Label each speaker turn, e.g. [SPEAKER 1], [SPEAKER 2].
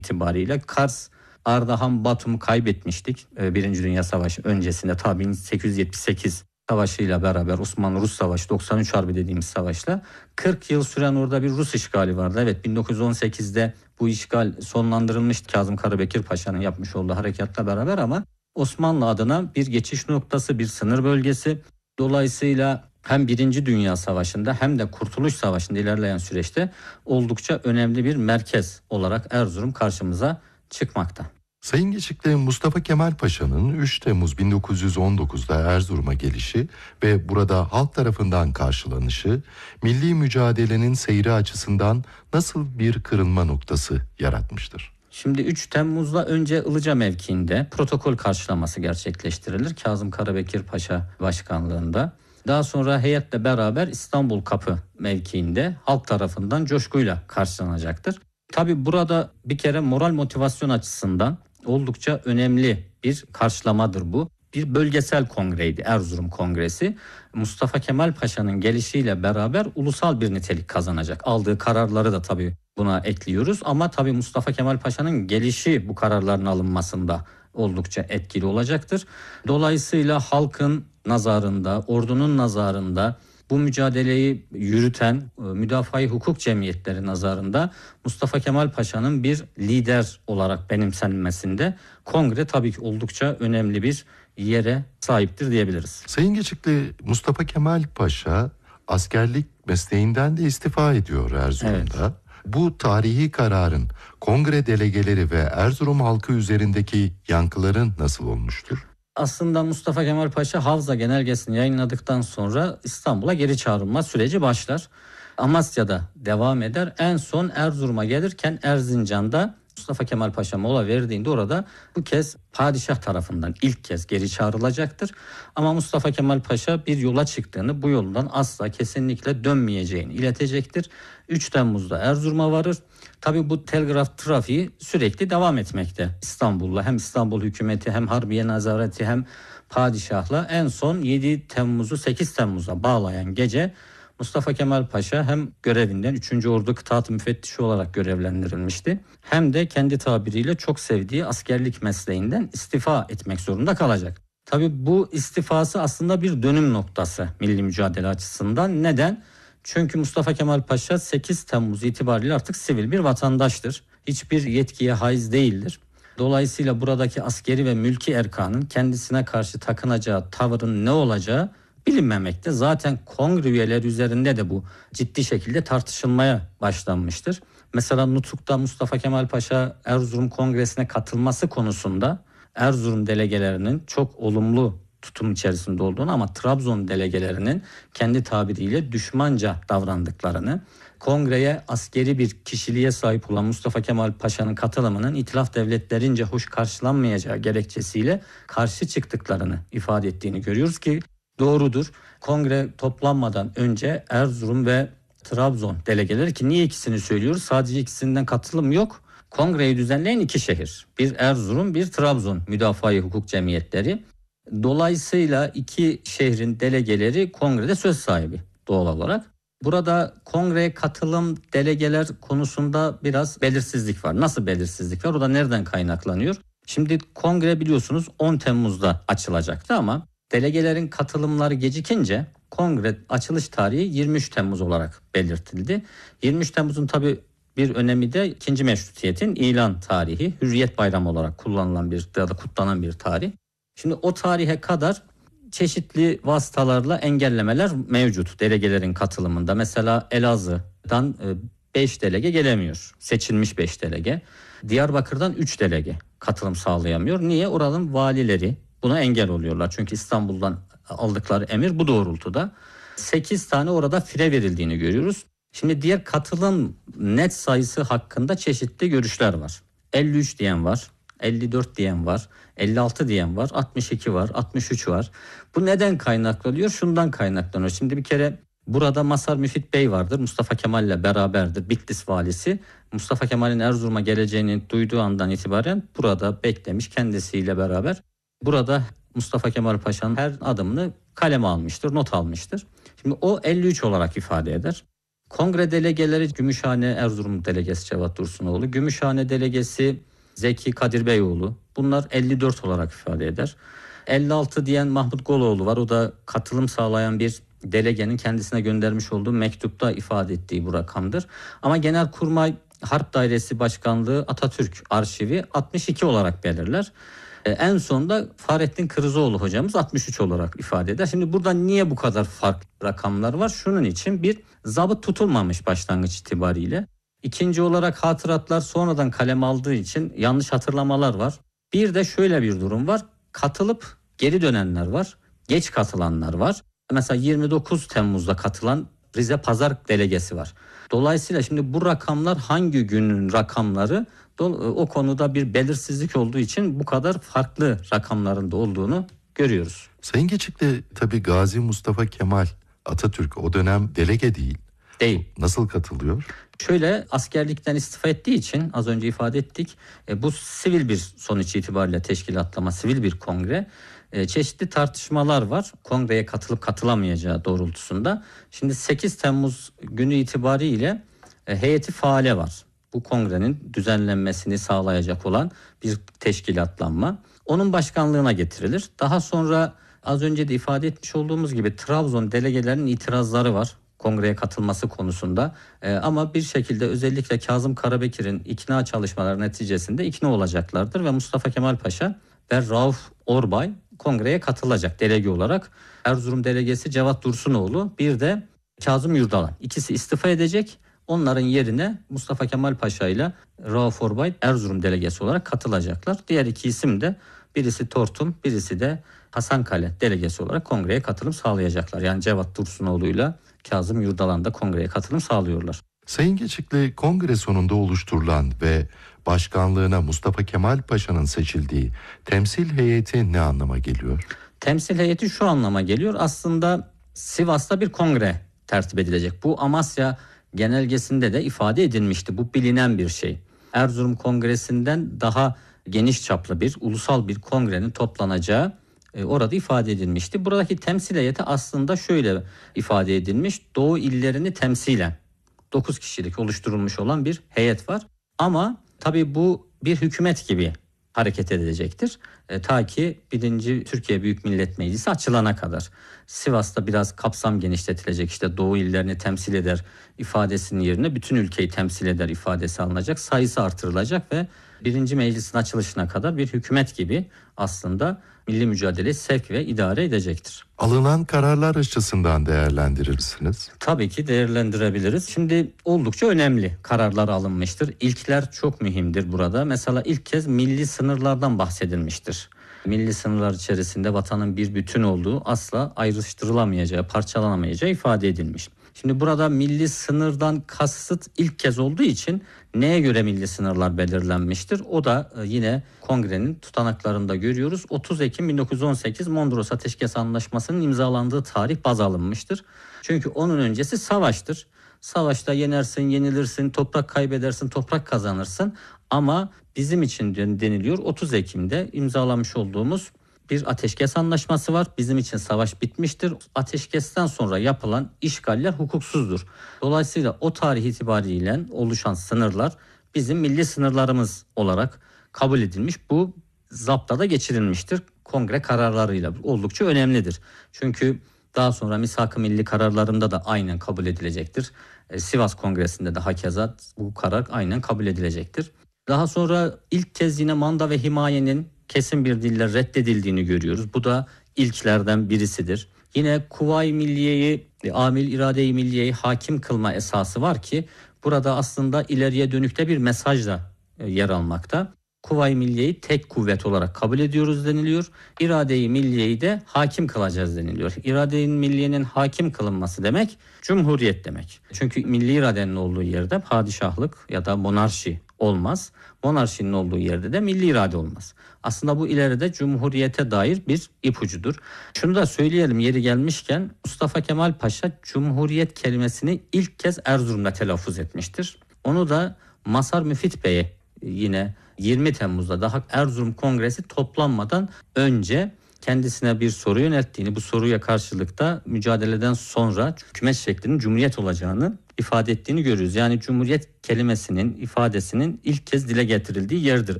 [SPEAKER 1] itibariyle Kars, Ardahan, Batum'u kaybetmiştik. Birinci Dünya Savaşı öncesinde ta 1878 Savaşı'yla beraber Osmanlı-Rus Savaşı, 93 Harbi dediğimiz savaşla 40 yıl süren orada bir Rus işgali vardı. Evet, 1918'de bu işgal sonlandırılmıştı Kazım Karabekir Paşa'nın yapmış olduğu harekatla beraber, ama Osmanlı adına bir geçiş noktası, bir sınır bölgesi. Dolayısıyla hem Birinci Dünya Savaşı'nda hem de Kurtuluş Savaşı'nda ilerleyen süreçte oldukça önemli bir merkez olarak Erzurum karşımıza çıkmakta.
[SPEAKER 2] Sayın Geçikli, Mustafa Kemal Paşa'nın 3 Temmuz 1919'da Erzurum'a gelişi ve burada halk tarafından karşılanışı, milli mücadelenin seyri açısından nasıl bir kırılma noktası yaratmıştır?
[SPEAKER 1] Şimdi 3 Temmuz'da önce Ilıca mevkiinde protokol karşılaması gerçekleştirilir Kazım Karabekir Paşa başkanlığında. Daha sonra heyetle beraber İstanbul Kapı mevkiinde halk tarafından coşkuyla karşılanacaktır. Tabii burada bir kere moral motivasyon açısından oldukça önemli bir karşılamadır bu. Bir bölgesel kongreydi Erzurum Kongresi. Mustafa Kemal Paşa'nın gelişiyle beraber ulusal bir nitelik kazanacak. Aldığı kararları da tabii buna ekliyoruz. Ama tabii Mustafa Kemal Paşa'nın gelişi bu kararların alınmasında oldukça etkili olacaktır. Dolayısıyla halkın nazarında, ordunun nazarında, bu mücadeleyi yürüten müdafaa-i hukuk cemiyetleri nazarında Mustafa Kemal Paşa'nın bir lider olarak benimsenmesinde kongre tabii ki oldukça önemli bir yere sahiptir diyebiliriz.
[SPEAKER 2] Sayın Geçikli, Mustafa Kemal Paşa askerlik mesleğinden de istifa ediyor Erzurum'da. Evet. Bu tarihi kararın kongre delegeleri ve Erzurum halkı üzerindeki yankıların nasıl olmuştur?
[SPEAKER 1] Aslında Mustafa Kemal Paşa Havza Genelgesi'ni yayınladıktan sonra İstanbul'a geri çağrılma süreci başlar. Amasya'da devam eder. En son Erzurum'a gelirken Erzincan'da Mustafa Kemal Paşa mola verdiğinde orada bu kez padişah tarafından ilk kez geri çağrılacaktır. Ama Mustafa Kemal Paşa bir yola çıktığını, bu yoldan asla kesinlikle dönmeyeceğini iletecektir. 3 Temmuz'da Erzurum'a varır. Tabii bu telgraf trafiği sürekli devam etmekte İstanbul'la. Hem İstanbul hükümeti, hem Harbiye Nezareti, hem padişahla en son 7 Temmuz'u 8 Temmuz'a bağlayan gece Mustafa Kemal Paşa hem görevinden 3. Ordu Kıtaat Müfettişi olarak görevlendirilmişti, hem de kendi tabiriyle çok sevdiği askerlik mesleğinden istifa etmek zorunda kalacak. Tabii bu istifası aslında bir dönüm noktası milli mücadele açısından. Neden? Çünkü Mustafa Kemal Paşa 8 Temmuz itibariyle artık sivil bir vatandaştır. Hiçbir yetkiye haiz değildir. Dolayısıyla buradaki askeri ve mülki erkanın kendisine karşı takınacağı tavırın ne olacağı bilinmemekte. Zaten kongre üyeleri üzerinde de bu ciddi şekilde tartışılmaya başlanmıştır. Mesela Nutuk'ta Mustafa Kemal Paşa Erzurum Kongresi'ne katılması konusunda Erzurum delegelerinin çok olumlu tutum içerisinde olduğunu, ama Trabzon delegelerinin kendi tabiriyle düşmanca davrandıklarını, kongreye askeri bir kişiliğe sahip olan Mustafa Kemal Paşa'nın katılımının İtilaf devletlerince hoş karşılanmayacağı gerekçesiyle karşı çıktıklarını ifade ettiğini görüyoruz ki doğrudur. Kongre toplanmadan önce Erzurum ve Trabzon delegeleri, ki niye ikisini söylüyoruz? Sadece ikisinden katılım yok. Kongreyi düzenleyen 2 şehir. Bir Erzurum, bir Trabzon müdafaa-i hukuk cemiyetleri. Dolayısıyla 2 şehrin delegeleri kongrede söz sahibi doğal olarak. Burada kongreye katılım delegeler konusunda biraz belirsizlik var. Nasıl belirsizlik var? O da nereden kaynaklanıyor? Şimdi kongre biliyorsunuz 10 Temmuz'da açılacaktı, ama delegelerin katılımları gecikince kongre açılış tarihi 23 Temmuz olarak belirtildi. 23 Temmuz'un tabii bir önemi de 2. Meşrutiyet'in ilan tarihi, Hürriyet Bayramı olarak kullanılan bir ya da kutlanan bir tarih. Şimdi o tarihe kadar çeşitli vasıtalarla engellemeler mevcut delegelerin katılımında. Mesela Elazığ'dan 5 delege gelemiyor. Seçilmiş 5 delege. Diyarbakır'dan 3 delege katılım sağlayamıyor. Niye? Oranın valileri buna engel oluyorlar. Çünkü İstanbul'dan aldıkları emir bu doğrultuda. 8 tane orada fire verildiğini görüyoruz. Şimdi diğer katılım net sayısı hakkında çeşitli görüşler var. 53 diyen var, 54 diyen var, 56 diyen var, 62 var, 63 var. Bu neden kaynaklanıyor? Şundan kaynaklanıyor. Şimdi bir kere burada Masar Müfit Bey vardır. Mustafa Kemal'le beraberdir. Bitlis valisi. Mustafa Kemal'in Erzurum'a geleceğini duyduğu andan itibaren burada beklemiş, kendisiyle beraber. Burada Mustafa Kemal Paşa'nın her adımını kaleme almıştır, not almıştır. Şimdi o 53 olarak ifade eder. Kongre delegeleri Gümüşhane Erzurum delegesi Cevat Dursunoğlu, Gümüşhane delegesi Zeki Kadir Beyoğlu. Bunlar 54 olarak ifade eder. 56 diyen Mahmut Goloğlu var. O da katılım sağlayan bir delegenin kendisine göndermiş olduğu mektupta ifade ettiği bu rakamdır. Ama Genelkurmay Harp Dairesi Başkanlığı Atatürk Arşivi 62 olarak belirler. En sonunda Fahrettin Kırızoğlu hocamız 63 olarak ifade eder. Şimdi burada niye bu kadar farklı rakamlar var? Şunun için: bir, zabıt tutulmamış başlangıç itibariyle. İkinci olarak hatıratlar sonradan kaleme aldığı için yanlış hatırlamalar var. Bir de şöyle bir durum var: katılıp geri dönenler var, geç katılanlar var. Mesela 29 Temmuz'da katılan Rize Pazar delegesi var. Dolayısıyla şimdi bu rakamlar hangi günün rakamları, o konuda bir belirsizlik olduğu için bu kadar farklı rakamlarında olduğunu görüyoruz.
[SPEAKER 2] Sayın Geçikli, tabii Gazi Mustafa Kemal Atatürk o dönem delege değil.
[SPEAKER 1] Değil.
[SPEAKER 2] Nasıl katılıyor?
[SPEAKER 1] Şöyle, askerlikten istifa ettiği için az önce ifade ettik. Bu sivil bir sonuç itibariyle teşkilatlama, sivil bir kongre. Çeşitli tartışmalar var kongreye katılıp katılamayacağı doğrultusunda. Şimdi 8 Temmuz günü itibariyle heyeti faale var. Bu kongrenin düzenlenmesini sağlayacak olan bir teşkilatlanma. Onun başkanlığına getirilir. Daha sonra az önce de ifade etmiş olduğumuz gibi Trabzon delegelerinin itirazları var kongreye katılması konusunda. Ama bir şekilde özellikle Kazım Karabekir'in ikna çalışmaları neticesinde ikna olacaklardır ve Mustafa Kemal Paşa ve Rauf Orbay kongreye katılacak delege olarak. Erzurum delegesi Cevat Dursunoğlu, bir de Kazım Yurdalan. İkisi istifa edecek. Onların yerine Mustafa Kemal Paşa ile Rauf Orbay Erzurum delegesi olarak katılacaklar. Diğer iki isim de, birisi Tortum, birisi de Hasankale delegesi olarak kongreye katılım sağlayacaklar. Yani Cevat Dursunoğlu ile Kazım Yurdalan da kongreye katılım sağlıyorlar.
[SPEAKER 2] Sayın Geçikli, kongre sonunda oluşturulan ve başkanlığına Mustafa Kemal Paşa'nın seçildiği temsil heyeti ne anlama geliyor?
[SPEAKER 1] Temsil heyeti şu anlama geliyor: aslında Sivas'ta bir kongre tertip edilecek. Bu Amasya genelgesinde de ifade edilmişti. Bu bilinen bir şey. Erzurum Kongresi'nden daha geniş çaplı bir ulusal bir kongrenin toplanacağı orada ifade edilmişti. Buradaki temsil heyeti aslında şöyle ifade edilmiş: Doğu illerini temsilen 9 kişilik oluşturulmuş olan bir heyet var. Ama tabii bu bir hükümet gibi hareket edecektir. Ta ki 1. Türkiye Büyük Millet Meclisi açılana kadar. Sivas'ta biraz kapsam genişletilecek. İşte Doğu illerini temsil eder ifadesinin yerine bütün ülkeyi temsil eder ifadesi alınacak. Sayısı artırılacak ve 1. Meclisin açılışına kadar bir hükümet gibi aslında milli mücadeleyi sevk ve idare edecektir.
[SPEAKER 2] Alınan kararlar açısından değerlendirirsiniz.
[SPEAKER 1] Tabii ki değerlendirebiliriz. Şimdi oldukça önemli kararlar alınmıştır. İlkler çok mühimdir burada. Mesela ilk kez milli sınırlardan bahsedilmiştir. Milli sınırlar içerisinde vatanın bir bütün olduğu, asla ayrıştırılamayacağı, parçalanamayacağı ifade edilmiş. Şimdi burada milli sınırdan kasıt ilk kez olduğu için neye göre milli sınırlar belirlenmiştir? O da yine kongrenin tutanaklarında görüyoruz. 30 Ekim 1918 Mondros Ateşkes Anlaşması'nın imzalandığı tarih baz alınmıştır. Çünkü onun öncesi savaştır. Savaşta yenersin, yenilirsin, toprak kaybedersin, toprak kazanırsın. Ama bizim için deniliyor 30 Ekim'de imzalamış olduğumuz bir ateşkes anlaşması var. Bizim için savaş bitmiştir. Ateşkesten sonra yapılan işgaller hukuksuzdur. Dolayısıyla o tarih itibariyle oluşan sınırlar bizim milli sınırlarımız olarak kabul edilmiş. Bu zaptada geçirilmiştir kongre kararlarıyla. Oldukça önemlidir. Çünkü daha sonra Misak-ı Milli kararlarında da aynen kabul edilecektir. Sivas Kongresi'nde de hakeza bu karar aynen kabul edilecektir. Daha sonra ilk kez yine manda ve himayenin kesin bir dille reddedildiğini görüyoruz. Bu da ilklerden birisidir. Yine Kuvayi Milliye'yi, amil irade-i milliyeyi hakim kılma esası var ki burada aslında ileriye dönükte bir mesaj da yer almakta. Kuvayi Milliye'yi tek kuvvet olarak kabul ediyoruz deniliyor. İrade-i milliyeyi de hakim kılacağız deniliyor. İrade-i milliyenin hakim kılınması demek cumhuriyet demek. Çünkü milli iradenin olduğu yerde padişahlık ya da monarşi olmaz. Monarşinin olduğu yerde de milli irade olmaz. Aslında bu ileride cumhuriyete dair bir ipucudur. Şunu da söyleyelim yeri gelmişken, Mustafa Kemal Paşa cumhuriyet kelimesini ilk kez Erzurum'da telaffuz etmiştir. Onu da Mazhar Müfit Bey'e yine 20 Temmuz'da daha Erzurum Kongresi toplanmadan önce kendisine bir soru yönelttiğini, bu soruya karşılık da mücadeleden sonra hükümet şeklinin cumhuriyet olacağını ifade ettiğini görüyoruz. Yani Cumhuriyet kelimesinin, ifadesinin ilk kez dile getirildiği yerdir